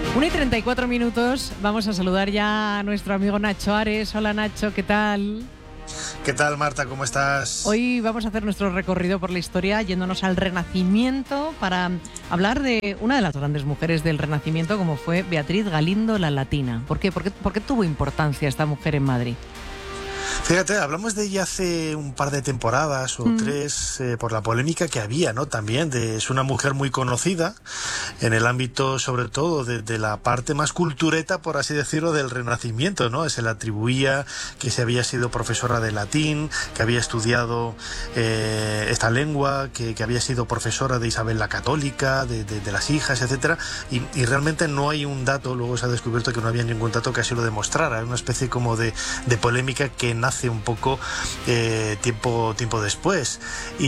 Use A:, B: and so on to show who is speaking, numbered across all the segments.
A: 1:34, vamos a saludar ya a nuestro amigo Nacho Ares. Hola Nacho, ¿qué tal?
B: ¿Qué tal, Marta? ¿Cómo estás?
A: Hoy vamos a hacer nuestro recorrido por la historia yéndonos al Renacimiento para hablar de una de las grandes mujeres del Renacimiento como fue Beatriz Galindo la Latina. ¿Por qué? ¿Por qué tuvo importancia esta mujer en Madrid?
B: Fíjate, hablamos de ella hace un par de temporadas o tres por la polémica que había, ¿no? También es una mujer muy conocida en el ámbito, sobre todo, de la parte más cultureta, por así decirlo, del Renacimiento, ¿no? Se le atribuía que se había sido profesora de latín, que había estudiado esta lengua, que había sido profesora de Isabel la Católica, de las hijas, etcétera, y realmente no hay un dato, luego se ha descubierto que no había ningún dato que así lo demostrara. Hay una especie como de polémica que nace un poco tiempo después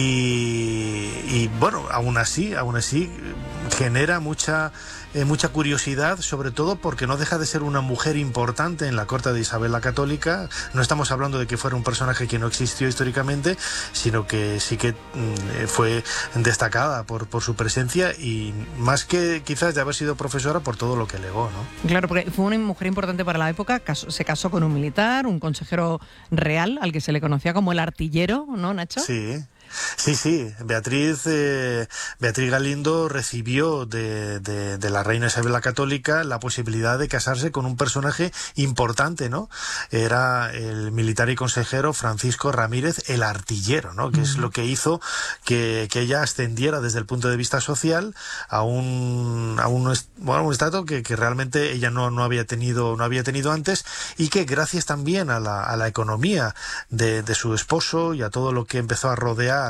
B: y bueno, aún así genera mucha curiosidad, sobre todo porque no deja de ser una mujer importante en la corte de Isabel la Católica. No estamos hablando de que fuera un personaje que no existió históricamente, sino que sí que fue destacada por su presencia y más que quizás de haber sido profesora, por todo lo que legó, ¿no?
A: Claro, porque fue una mujer importante para la época, se casó con un militar, un consejero real, al que se le conocía como el artillero, ¿no, Nacho?
B: Sí. Beatriz Galindo recibió de la reina Isabel la Católica la posibilidad de casarse con un personaje importante, ¿no? Era el militar y consejero Francisco Ramírez el Artillero, ¿no? Que es lo que hizo que ella ascendiera desde el punto de vista social a un estatus que realmente ella no había tenido antes, y que gracias también a la economía de su esposo y a todo lo que empezó a rodear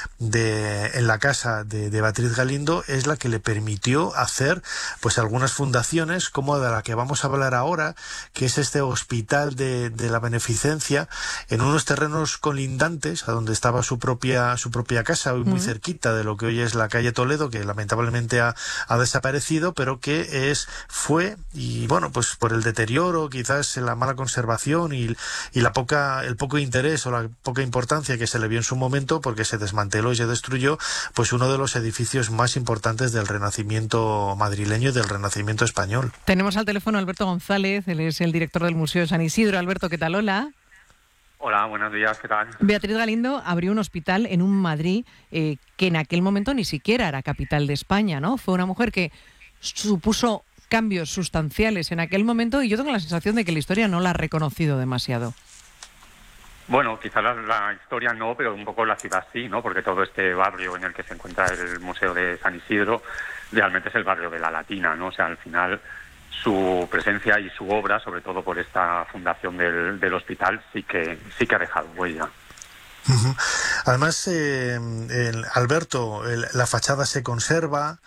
B: en la casa de Beatriz Galindo, es la que le permitió hacer pues algunas fundaciones, como de la que vamos a hablar ahora, que es este hospital de la Beneficencia, en unos terrenos colindantes a donde estaba su propia casa, muy cerquita de lo que hoy es la calle Toledo, que lamentablemente ha desaparecido, pero que fue, y bueno, pues por el deterioro, quizás la mala conservación y el poco interés o la poca importancia que se le vio en su momento, porque se desmanteló y se destruyó, pues uno de los edificios más importantes del Renacimiento madrileño y del Renacimiento español.
A: Tenemos al teléfono a Alberto González, él es el director del Museo de San Isidro. Alberto, ¿qué tal? Hola.
C: Hola, buenos días, ¿qué tal?
A: Beatriz Galindo abrió un hospital en un Madrid que en aquel momento ni siquiera era capital de España, ¿no? Fue una mujer que supuso cambios sustanciales en aquel momento y yo tengo la sensación de que la historia no la ha reconocido demasiado.
C: Bueno, quizás la historia no, pero un poco la ciudad sí, ¿no? Porque todo este barrio en el que se encuentra el Museo de San Isidro realmente es el barrio de la Latina, ¿no? O sea, al final su presencia y su obra, sobre todo por esta fundación del hospital, sí que ha dejado huella.
B: Además, Alberto, la fachada se conserva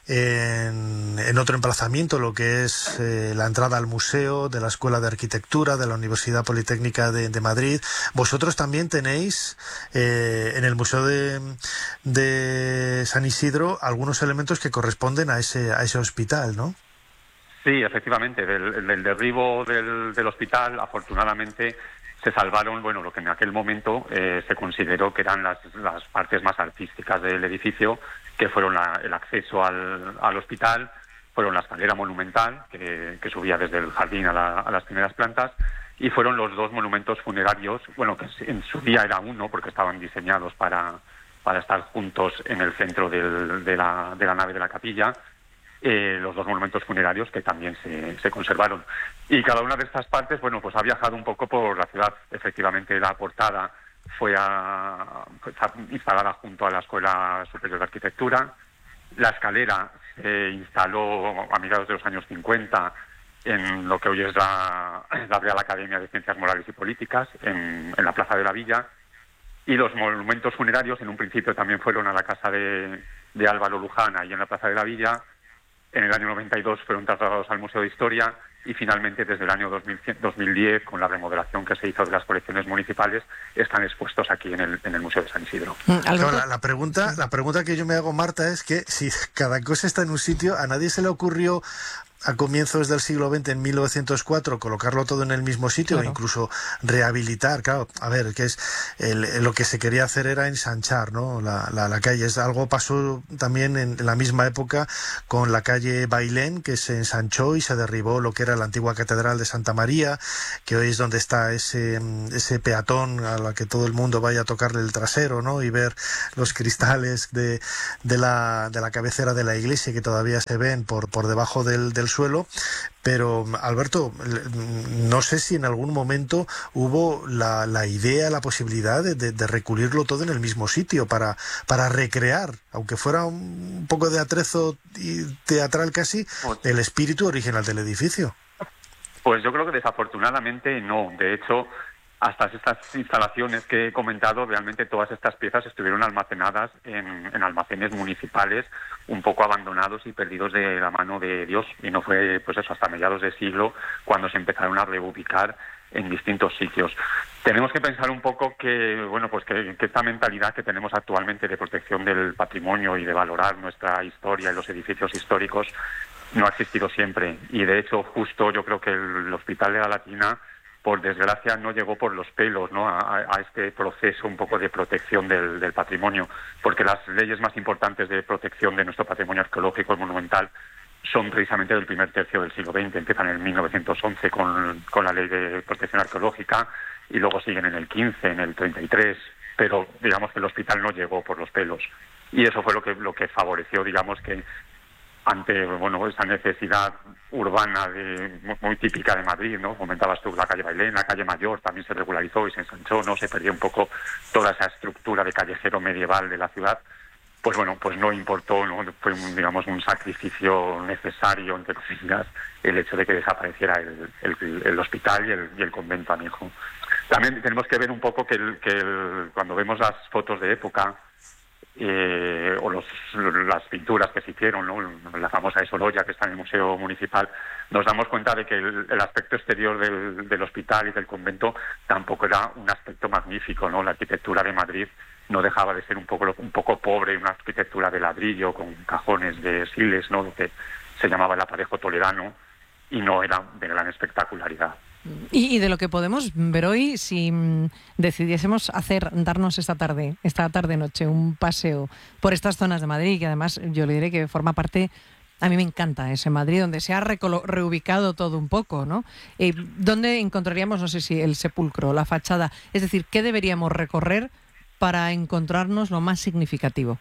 B: en otro emplazamiento, lo que es la entrada al museo de la Escuela de Arquitectura de la Universidad Politécnica de Madrid. Vosotros también tenéis en el Museo de San Isidro algunos elementos que corresponden a ese hospital, ¿no?
C: Sí, efectivamente. Del derribo del hospital, afortunadamente, se salvaron, bueno, lo que en aquel momento se consideró que eran las partes más artísticas del edificio, que fueron el acceso al hospital, fueron la escalera monumental, que subía desde el jardín a las primeras plantas, y fueron los dos monumentos funerarios, bueno, que en su día era uno, porque estaban diseñados para estar juntos en el centro de la nave de la capilla, los dos monumentos funerarios que también se conservaron. Y cada una de estas partes, bueno, pues ha viajado un poco por la ciudad. Efectivamente, la portada fue instalada junto a la Escuela Superior de Arquitectura. La escalera se instaló a mediados de los años 50 en lo que hoy es la Real Academia de Ciencias Morales y Políticas, en la Plaza de la Villa. Y los monumentos funerarios, en un principio, también fueron a la casa de Álvaro Luján, ahí en la Plaza de la Villa. En el año 92 fueron trasladados al Museo de Historia y finalmente desde el año 2010, con la remodelación que se hizo de las colecciones municipales, están expuestos aquí en el Museo de San Isidro.
B: Claro, la pregunta que yo me hago, Marta, es que si cada cosa está en un sitio, a nadie se le ocurrió a comienzos del siglo XX, en 1904, colocarlo todo en el mismo sitio,
A: claro,
B: e incluso rehabilitar. Claro, a ver, que es lo que se quería hacer era ensanchar, ¿no?, la calle. Algo pasó también en la misma época con la calle Bailén, que se ensanchó y se derribó lo que era la antigua catedral de Santa María, que hoy es donde está ese peatón a la que todo el mundo vaya a tocarle el trasero, ¿no?, y ver los cristales de la cabecera de la iglesia que todavía se ven por debajo del suelo. Pero, Alberto, no sé si en algún momento hubo la idea, la posibilidad de recubrirlo todo en el mismo sitio para recrear, aunque fuera un poco de atrezo y teatral casi, el espíritu original del edificio.
C: Pues yo creo que desafortunadamente no. De hecho, hasta estas instalaciones que he comentado, realmente todas estas piezas estuvieron almacenadas en almacenes municipales, un poco abandonados y perdidos de la mano de Dios. Y no fue, pues eso, hasta mediados de siglo cuando se empezaron a reubicar en distintos sitios. Tenemos que pensar un poco que, bueno, pues que esta mentalidad que tenemos actualmente de protección del patrimonio y de valorar nuestra historia y los edificios históricos no ha existido siempre. Y de hecho, justo yo creo que el Hospital de la Latina, por desgracia, no llegó por los pelos, ¿no?, a este proceso un poco de protección del patrimonio, porque las leyes más importantes de protección de nuestro patrimonio arqueológico y monumental son precisamente del primer tercio del siglo XX. Empiezan en el 1911 con la Ley de Protección Arqueológica y luego siguen en el 15, en el 33, pero digamos que el hospital no llegó por los pelos. Y eso fue lo que favoreció, digamos, que ante, bueno, esa necesidad urbana muy típica de Madrid, ¿no? Comentabas tú la calle Bailén, la calle Mayor también se regularizó y se ensanchó, ¿no? Se perdió un poco toda esa estructura de callejero medieval de la ciudad. Pues bueno, pues no importó, ¿no? Fue digamos un sacrificio necesario, entre comillas, el hecho de que desapareciera el hospital y el convento anejo. También tenemos que ver un poco que cuando vemos las fotos de época, o las pinturas que se hicieron, ¿no?, la famosa de Sorolla que está en el Museo Municipal, nos damos cuenta de que el aspecto exterior del hospital y del convento tampoco era un aspecto magnífico, ¿no? La arquitectura de Madrid no dejaba de ser un poco pobre, una arquitectura de ladrillo con cajones de siles, ¿no?, lo que se llamaba el aparejo toledano, y no era de gran espectacularidad.
A: Y de lo que podemos ver hoy, si decidiésemos darnos esta tarde-noche, un paseo por estas zonas de Madrid, que además yo le diré que forma parte, a mí me encanta ese Madrid, donde se ha reubicado todo un poco, ¿no? ¿Dónde encontraríamos, no sé si el sepulcro, la fachada? Es decir, ¿qué deberíamos recorrer para encontrarnos lo más significativo?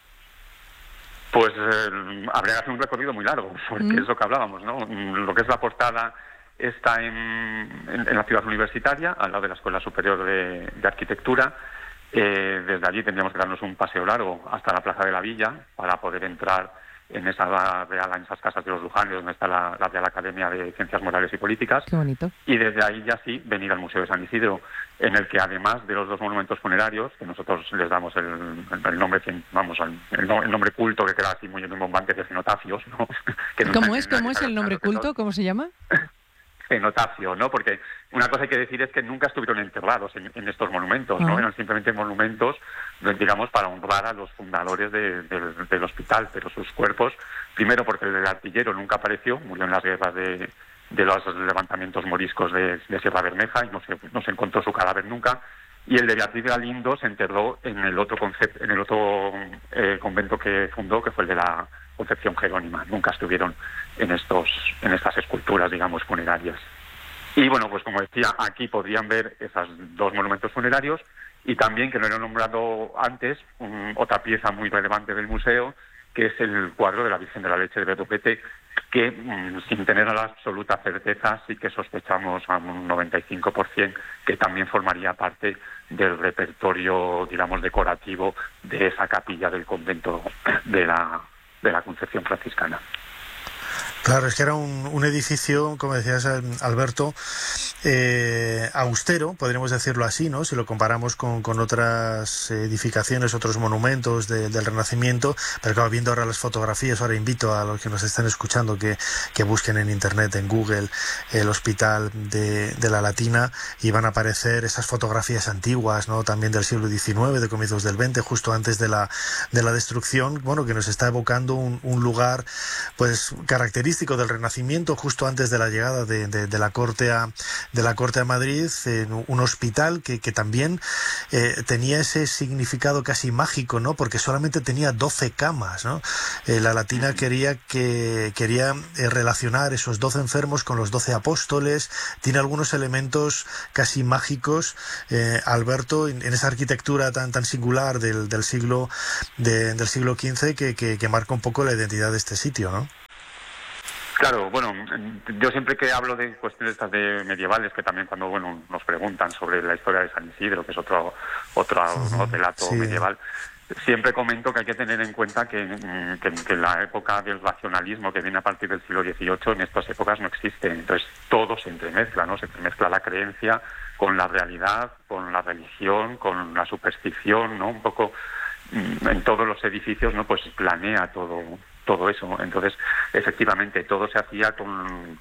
C: Pues habría que hacer un recorrido muy largo, porque es lo que hablábamos, ¿no? Lo que es la portada está en la ciudad universitaria, al lado de la Escuela Superior de Arquitectura. Desde allí tendríamos que darnos un paseo largo hasta la Plaza de la Villa para poder entrar en esas casas de los Lujanes, donde está la Real Academia de Ciencias Morales y Políticas.
A: Qué bonito.
C: Y desde ahí ya sí venir al Museo de San Isidro, en el que además de los dos monumentos funerarios, que nosotros les damos el nombre, vamos, el nombre culto, que queda así muy bombante, de cenotafios, ¿no?
A: ¿Cómo es el nombre culto? ¿Cómo se llama?
C: Cenotafio, ¿no? Porque una cosa hay que decir es que nunca estuvieron enterrados en estos monumentos, ¿no? Eran simplemente monumentos, digamos, para honrar a los fundadores del hospital, pero sus cuerpos, primero porque el artillero nunca apareció, murió en las guerras de los levantamientos moriscos de Sierra Bermeja y no se encontró su cadáver nunca, y el de Beatriz Galindo se enterró en el otro convento que fundó, que fue el de la Concepción Jerónima. Nunca estuvieron en estas esculturas, digamos, funerarias. Y bueno, pues como decía, aquí podrían ver esos dos monumentos funerarios, y también, que no lo he nombrado antes, otra pieza muy relevante del museo, que es el cuadro de la Virgen de la Leche de Betopete, que sin tener la absoluta certeza sí que sospechamos a un 95% que también formaría parte del repertorio, digamos, decorativo de esa capilla del convento de la Concepción franciscana.
B: Claro, es que era un edificio, como decías, Alberto, austero, podríamos decirlo así, ¿no? Si lo comparamos con otras edificaciones, otros monumentos del Renacimiento. Pero claro, viendo ahora las fotografías, ahora invito a los que nos están escuchando que busquen en internet, en Google, el Hospital de la Latina, y van a aparecer esas fotografías antiguas, ¿no? También del siglo XIX, de comienzos del XX, justo antes de la destrucción, bueno, que nos está evocando un lugar, pues, característico característico del Renacimiento, justo antes de la llegada de la corte a Madrid, en un hospital que también tenía ese significado casi mágico, ¿no? Porque solamente tenía 12 camas, ¿no? La Latina quería relacionar esos 12 enfermos con los 12 apóstoles. Tiene algunos elementos casi mágicos, Alberto, en esa arquitectura tan singular del siglo XV que marca un poco la identidad de este sitio, ¿no?
C: Claro, bueno, yo siempre que hablo de cuestiones estas de medievales, que también cuando nos preguntan sobre la historia de San Isidro, que es otro ¿no? relato medieval, siempre comento que hay que tener en cuenta que la época del racionalismo que viene a partir del siglo XVIII, en estas épocas no existe. Entonces todo se entremezcla, ¿no? Se entremezcla la creencia con la realidad, con la religión, con la superstición, ¿no? Un poco en todos los edificios, ¿no? Pues planea todo eso. Entonces, efectivamente, todo se hacía con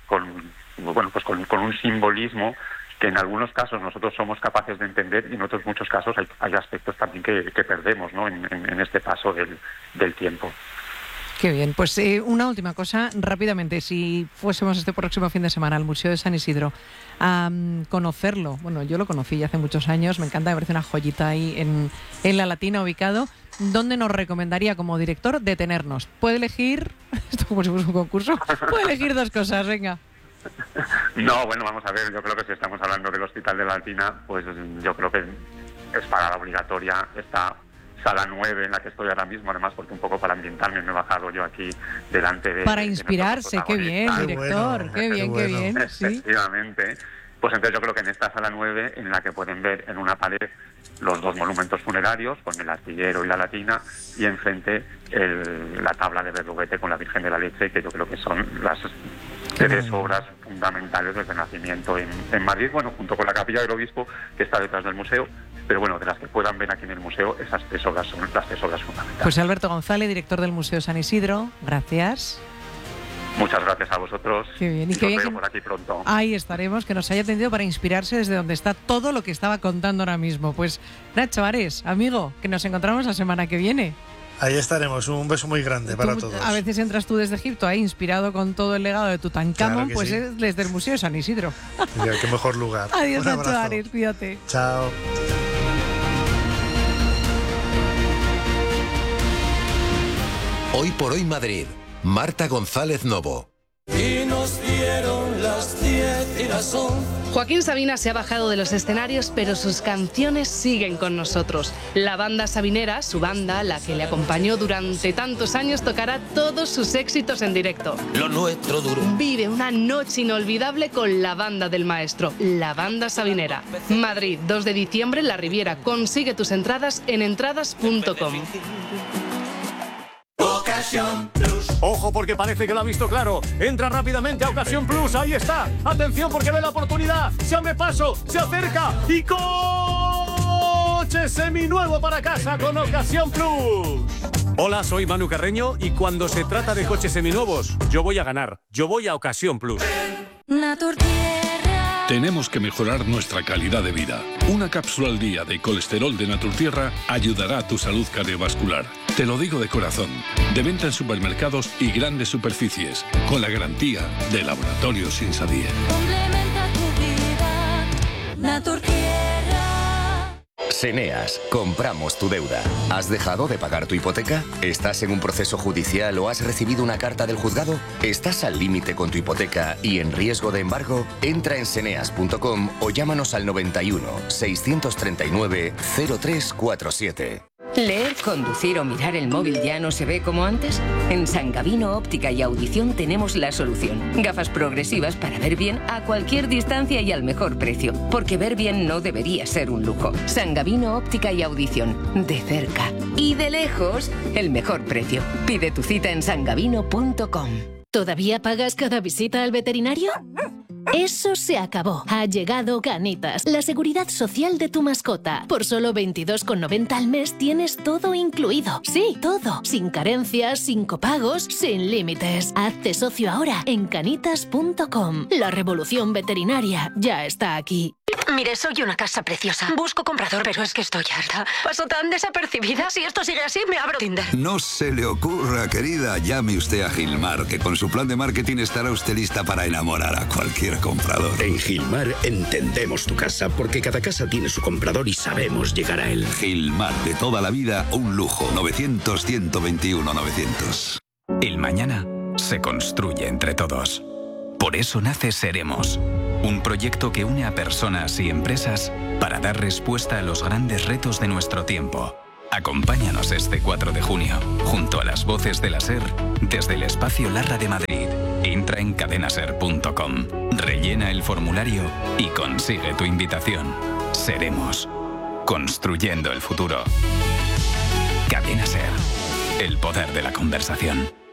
C: un simbolismo que en algunos casos nosotros somos capaces de entender y en otros muchos casos hay aspectos también que perdemos, ¿no? en este paso del tiempo.
A: Qué bien. Pues una última cosa, rápidamente. Si fuésemos este próximo fin de semana al Museo de San Isidro a conocerlo, bueno, yo lo conocí ya hace muchos años, me encanta, me parece una joyita ahí en la Latina ubicado. ¿Dónde nos recomendaría como director detenernos? Puede elegir, esto como si fuese un concurso, puede elegir dos cosas, venga.
C: No, bueno, vamos a ver, yo creo que si estamos hablando del Hospital de la Latina, pues yo creo que es parada obligatoria esta sala 9 en la que estoy ahora mismo, además porque un poco para ambientarme me he bajado yo aquí delante de...
A: Para inspirarse, qué bien, director, bueno, qué bien.
C: Efectivamente. Pues entonces yo creo que en esta sala 9, en la que pueden ver en una pared los dos monumentos funerarios, con el Astillero y la Latina, y enfrente la tabla de Berruguete con la Virgen de la Leche, que yo creo que son las tres obras fundamentales del Renacimiento en Madrid, bueno, junto con la Capilla del Obispo, que está detrás del museo, pero bueno, de las que puedan ver aquí en el museo, esas tres obras son las tres obras fundamentales.
A: Pues Alberto González, director del Museo San Isidro, gracias.
C: Muchas gracias a vosotros.
A: Qué bien.
C: Y nos vemos por aquí pronto.
A: Ahí estaremos, que nos haya atendido para inspirarse desde donde está todo lo que estaba contando ahora mismo. Pues Nacho Ares, amigo, que nos encontramos la semana que viene.
B: Ahí estaremos, un beso muy grande para todos.
A: A veces entras tú desde Egipto ahí inspirado con todo el legado de Tutankamón,
B: claro
A: pues
B: sí.
A: Es desde el Museo de San Isidro.
B: Mira, qué mejor lugar.
A: Adiós, Nacho Ares, cuídate.
B: Chao.
D: Hoy por hoy Madrid, Marta González Novo.
E: Y nos dieron las 10 y las 11.
F: Joaquín Sabina se ha bajado de los escenarios, pero sus canciones siguen con nosotros. La banda Sabinera, su banda, la que le acompañó durante tantos años, tocará todos sus éxitos en directo.
E: Lo nuestro duro.
F: Vive una noche inolvidable con la banda del maestro, la banda Sabinera. Madrid, 2 de diciembre, La Riviera. Consigue tus entradas en entradas.com.
E: Ocasión Plus.
G: Ojo, porque parece que lo ha visto claro. Entra rápidamente a Ocasión Plus, ahí está. Atención, porque ve la oportunidad. Se abre paso, se acerca y coche seminuevo para casa con Ocasión Plus. Hola, soy Manu Carreño y cuando se trata de coches seminuevos, yo voy a ganar. Yo voy a Ocasión Plus.
H: Tenemos que mejorar nuestra calidad de vida. Una cápsula al día de colesterol de Naturtierra ayudará a tu salud cardiovascular. Te lo digo de corazón. De venta en supermercados y grandes superficies, con la garantía de Laboratorios Insadier.
I: Complementa tu vida, Naturtierra.
J: Seneas, compramos tu deuda. ¿Has dejado de pagar tu hipoteca? ¿Estás en un proceso judicial o has recibido una carta del juzgado? ¿Estás al límite con tu hipoteca y en riesgo de embargo? Entra en seneas.com o llámanos al 91 639 0347.
K: ¿Leer, conducir o mirar el móvil ya no se ve como antes? En San Gabino Óptica y Audición tenemos la solución. Gafas progresivas para ver bien a cualquier distancia y al mejor precio. Porque ver bien no debería ser un lujo. San Gabino Óptica y Audición. De cerca y de lejos, el mejor precio. Pide tu cita en sangabino.com.
L: ¿Todavía pagas cada visita al veterinario? Eso se acabó. Ha llegado Canitas, la seguridad social de tu mascota. Por solo 22,90 al mes tienes todo incluido. Sí, todo. Sin carencias, sin copagos, sin límites. Hazte socio ahora en canitas.com. La revolución veterinaria ya está aquí.
M: Mire, soy una casa preciosa. Busco comprador, pero es que estoy harta. Paso tan desapercibida. Si esto sigue así, me abro Tinder.
N: No se le ocurra, querida. Llame usted a Gilmar, que con su plan de marketing estará usted lista para enamorar a cualquier comprador.
O: En Gilmar entendemos tu casa, porque cada casa tiene su comprador y sabemos llegar a él.
N: Gilmar, de toda la vida, un lujo. 900-121-900.
P: El mañana se construye entre todos. Por eso nace Seremos, un proyecto que une a personas y empresas para dar respuesta a los grandes retos de nuestro tiempo. Acompáñanos este 4 de junio, junto a las voces de la SER, desde el Espacio Larra de Madrid. Entra en cadenaser.com, rellena el formulario y consigue tu invitación. Seremos, construyendo el futuro. Cadena SER, el poder de la conversación.